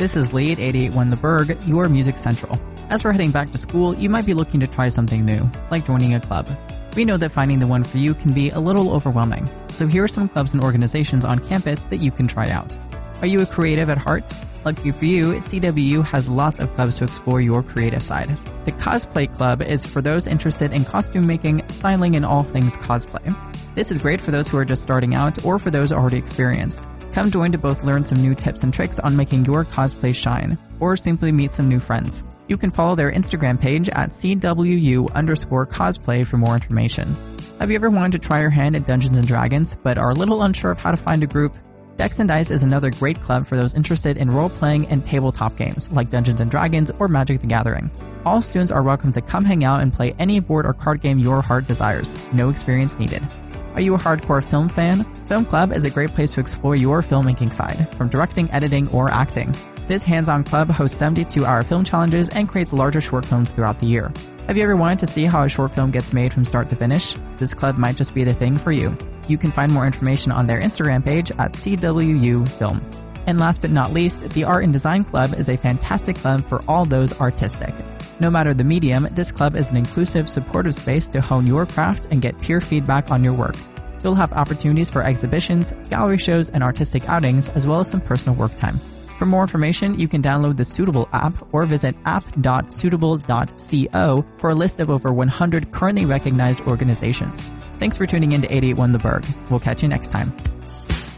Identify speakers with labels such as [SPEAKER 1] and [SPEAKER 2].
[SPEAKER 1] This is Lee at 881 The Berg, your Music Central. As we're heading back to school, you might be looking to try something new, like joining a club. We know that finding the one for you can be a little overwhelming, so here are some clubs and organizations on campus that you can try out. Are you a creative at heart? Lucky for you, CWU has lots of clubs to explore your creative side. The Cosplay Club is for those interested in costume making, styling, and all things cosplay. This is great for those who are just starting out or for those already experienced. Come join to both learn some new tips and tricks on making your cosplay shine, or simply meet some new friends. You can follow their Instagram page at CWU_cosplay for more information. Have you ever wanted to try your hand at Dungeons & Dragons, but are a little unsure of how to find a group? Decks and Dice is another great club for those interested in role-playing and tabletop games like Dungeons & Dragons or Magic the Gathering. All students are welcome to come hang out and play any board or card game your heart desires. No experience needed. Are you a hardcore film fan? Film Club is a great place to explore your filmmaking side, from directing, editing, or acting. This hands-on club hosts 72-hour film challenges and creates larger short films throughout the year. Have you ever wanted to see how a short film gets made from start to finish? This club might just be the thing for you. You can find more information on their Instagram page at CWU Film. And last but not least, the Art and Design Club is a fantastic club for all those artistic. No matter the medium, this club is an inclusive, supportive space to hone your craft and get peer feedback on your work. You'll have opportunities for exhibitions, gallery shows, and artistic outings, as well as some personal work time. For more information, you can download the Suitable app or visit app.suitable.co for a list of over 100 currently recognized organizations. Thanks for tuning in to 881 The Berg. We'll catch you next time.